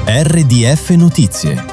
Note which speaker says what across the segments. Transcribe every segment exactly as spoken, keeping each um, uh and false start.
Speaker 1: R D F Notizie.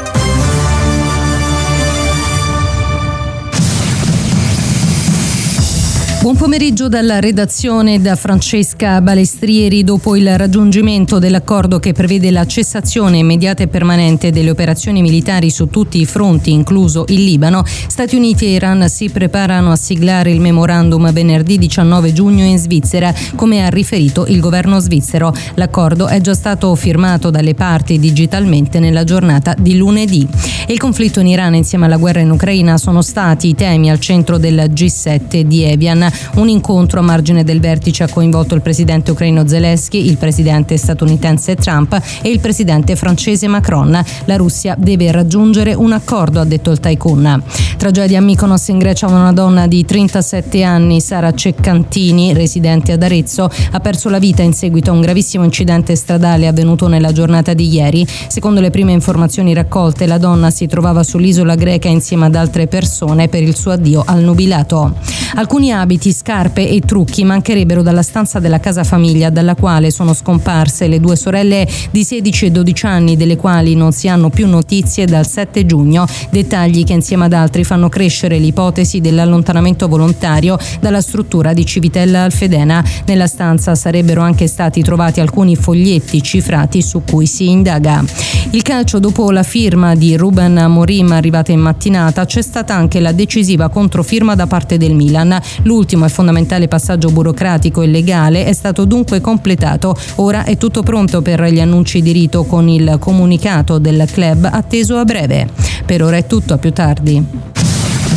Speaker 2: Buon pomeriggio dalla redazione da Francesca Balestrieri. Dopo il raggiungimento dell'accordo che prevede la cessazione immediata e permanente delle operazioni militari su tutti i fronti, incluso il Libano, Stati Uniti e Iran si preparano a siglare il memorandum venerdì diciannove giugno in Svizzera, come ha riferito il governo svizzero. L'accordo è già stato firmato dalle parti digitalmente nella giornata di lunedì. Il conflitto in Iran insieme alla guerra in Ucraina sono stati i temi al centro del G sette di Evian. Un incontro a margine del vertice ha coinvolto il presidente ucraino Zelensky, il presidente statunitense Trump e il presidente francese Macron. La Russia deve raggiungere un accordo, ha detto il tycoon. Tragedia a Mykonos, in Grecia. Una donna di trentasette anni, Sara Ceccantini, residente ad Arezzo, ha perso la vita in seguito a un gravissimo incidente stradale avvenuto nella giornata di ieri. Secondo le prime informazioni raccolte, la donna si trovava sull'isola greca insieme ad altre persone per il suo addio al nubilato. Alcuni abiti, scarpe e trucchi mancherebbero dalla stanza della casa famiglia dalla quale sono scomparse le due sorelle di sedici e dodici anni, delle quali non si hanno più notizie dal sette giugno. Dettagli che insieme ad altri fanno crescere l'ipotesi dell'allontanamento volontario dalla struttura di Civitella Alfedena. Nella stanza sarebbero anche stati trovati alcuni foglietti cifrati su cui si indaga. Il calcio: dopo la firma di Ruben Amorim arrivata in mattinata, c'è stata anche la decisiva controfirma da parte del Milan. L'ultimo e fondamentale passaggio burocratico e legale è stato dunque completato. Ora è tutto pronto per gli annunci di rito, con il comunicato del club atteso a breve. Per ora è tutto, a più tardi.